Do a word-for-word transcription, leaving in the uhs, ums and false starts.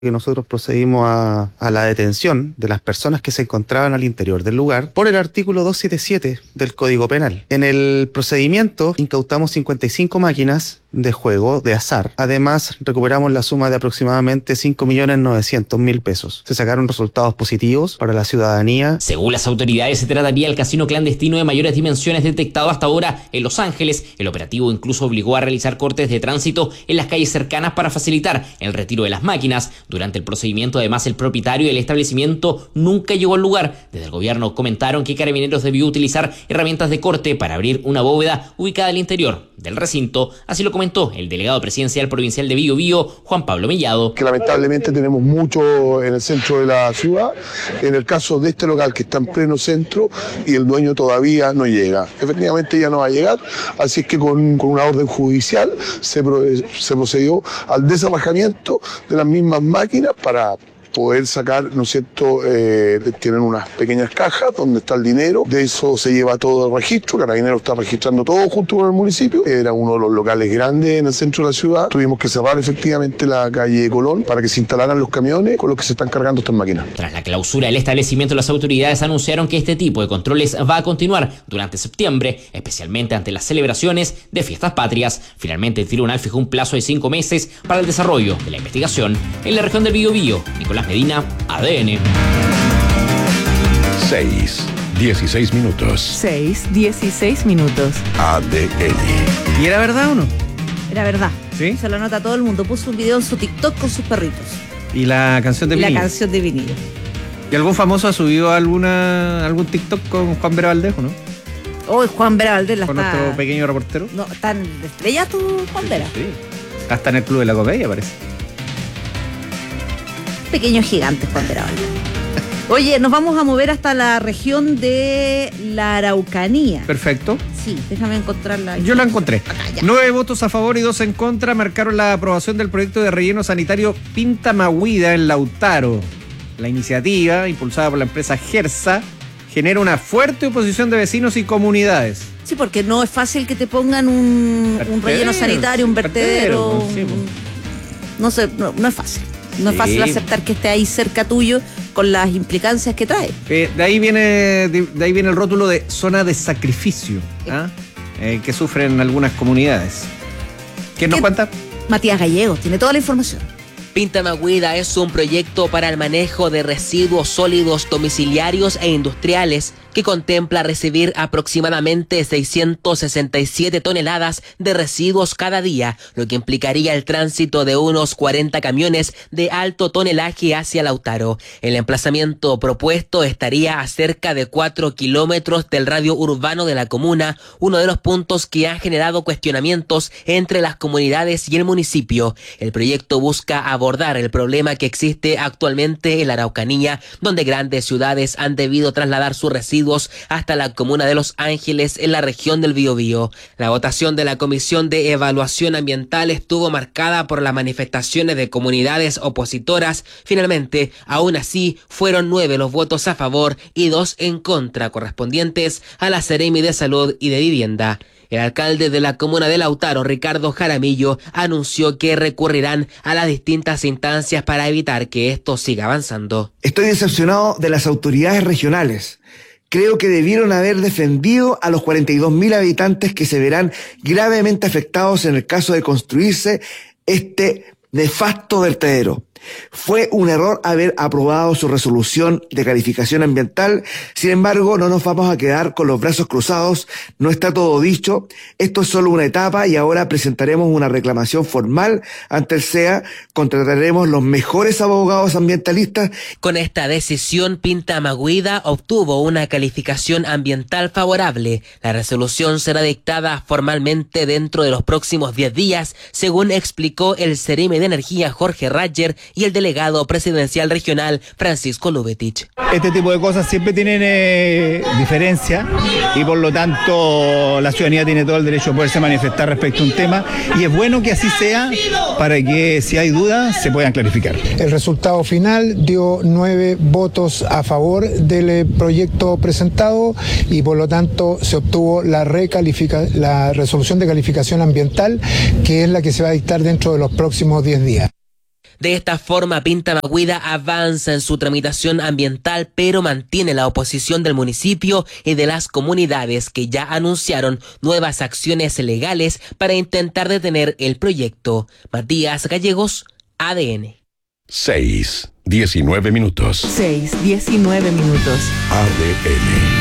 que nosotros procedimos a, a la detención de las personas que se encontraban al interior del lugar por el artículo doscientos setenta y siete del Código Penal. En el procedimiento incautamos cincuenta y cinco máquinas de juego de azar. Además, recuperamos la suma de aproximadamente cinco millones novecientos mil pesos. Se sacaron resultados positivos para la ciudadanía. Según las autoridades, se trataría del casino clandestino de mayores dimensiones detectado hasta ahora en Los Ángeles. El operativo incluso obligó a realizar cortes de tránsito en las calles cercanas para facilitar el retiro de las máquinas. Durante el procedimiento, además, el propietario del establecimiento nunca llegó al lugar. Desde el gobierno comentaron que Carabineros debió utilizar herramientas de corte para abrir una bóveda ubicada al interior del recinto. Así lo comentó el delegado presidencial provincial de Biobío, Juan Pablo Mellado. Que lamentablemente tenemos mucho en el centro de la ciudad. En el caso de este local que está en pleno centro y el dueño todavía no llega. Efectivamente ya no va a llegar, así es que con, con una orden judicial se, pro, se procedió al desalojamiento de las mismas máquinas para poder sacar, ¿no es cierto?, eh, tienen unas pequeñas cajas donde está el dinero, de eso se lleva todo el registro, Carabineros está registrando todo junto con el municipio, era uno de los locales grandes en el centro de la ciudad, tuvimos que cerrar efectivamente la calle Colón para que se instalaran los camiones con los que se están cargando estas máquinas. Tras la clausura del establecimiento, las autoridades anunciaron que este tipo de controles va a continuar durante septiembre, especialmente ante las celebraciones de fiestas patrias. Finalmente, el tribunal fijó un plazo de cinco meses para el desarrollo de la investigación en la región del Biobío. Nicolás Medina, A D N. seis, dieciséis minutos. seis, dieciséis minutos. A D N. ¿Y era verdad o no? Era verdad. ¿Sí? Se lo nota todo el mundo. Puso un video en su TikTok con sus perritos. ¿Y la canción de Y vinilo? la canción de vinilo. ¿Y algún famoso ha subido alguna algún TikTok con Juan Vera Valdejo, no? Hoy Juan Vera Valdés la Con está... nuestro pequeño reportero. No, tan estrella tu Juan Vera. Sí, sí. Hasta en el Club de la Comedia, parece. Pequeño gigante Juan Vera Valdés. Oye, nos vamos a mover hasta la región de la Araucanía. Perfecto. Sí, déjame encontrarla. Yo la encontré. Acá, ya. Nueve votos a favor y dos en contra marcaron la aprobación del proyecto de relleno sanitario Pinta Mahuida en Lautaro. La iniciativa, impulsada por la empresa Gersa, genera una fuerte oposición de vecinos y comunidades. Sí, porque no es fácil que te pongan un, un relleno sanitario, un vertedero. vertedero, sí, un- no sé, no, no es fácil. No es Sí. fácil aceptar que esté ahí cerca tuyo con las implicancias que trae. Eh, de ahí viene de, de ahí viene el rótulo de zona de sacrificio, ¿ah? eh, que sufren algunas comunidades. ¿Quién nos ¿Qué? cuenta? Matías Gallegos tiene toda la información. Pinta Mahuida es un proyecto para el manejo de residuos sólidos domiciliarios e industriales que contempla recibir aproximadamente seiscientas sesenta y siete toneladas de residuos cada día, lo que implicaría el tránsito de unos cuarenta camiones de alto tonelaje hacia Lautaro. El emplazamiento propuesto estaría a cerca de cuatro kilómetros del radio urbano de la comuna, uno de los puntos que han generado cuestionamientos entre las comunidades y el municipio. El proyecto busca abordar el problema que existe actualmente en la Araucanía, donde grandes ciudades han debido trasladar sus residuos hasta la comuna de Los Ángeles en la región del Biobío. La votación de la Comisión de Evaluación Ambiental estuvo marcada por las manifestaciones de comunidades opositoras. Finalmente, aún así, fueron nueve los votos a favor y dos en contra, correspondientes a la Seremi de Salud y de Vivienda. El alcalde de la comuna de Lautaro, Ricardo Jaramillo, anunció que recurrirán a las distintas instancias para evitar que esto siga avanzando. Estoy decepcionado de las autoridades regionales. Creo que debieron haber defendido a los cuarenta y dos mil habitantes que se verán gravemente afectados en el caso de construirse este nefasto vertedero. Fue un error haber aprobado su resolución de calificación ambiental. Sin embargo, no nos vamos a quedar con los brazos cruzados. No está todo dicho. Esto es solo una etapa y ahora presentaremos una reclamación formal ante el C E A. Contrataremos los mejores abogados ambientalistas. Con esta decisión, Pinta Mahuida obtuvo una calificación ambiental favorable. La resolución será dictada formalmente dentro de los próximos diez días, según explicó el Seremi de Energía Jorge Ratcher y el delegado presidencial regional Francisco Lubetich. Este tipo de cosas siempre tienen eh, diferencia y por lo tanto la ciudadanía tiene todo el derecho a poderse manifestar respecto a un tema y es bueno que así sea para que si hay dudas se puedan clarificar. El resultado final dio nueve votos a favor del eh, proyecto presentado y por lo tanto se obtuvo la, recalifica, la resolución de calificación ambiental, que es la que se va a dictar dentro de los próximos diez días. De esta forma, Pintamagüida avanza en su tramitación ambiental, pero mantiene la oposición del municipio y de las comunidades que ya anunciaron nuevas acciones legales para intentar detener el proyecto. Matías Gallegos, A D N. seis, diecinueve minutos. seis, diecinueve minutos. A D N.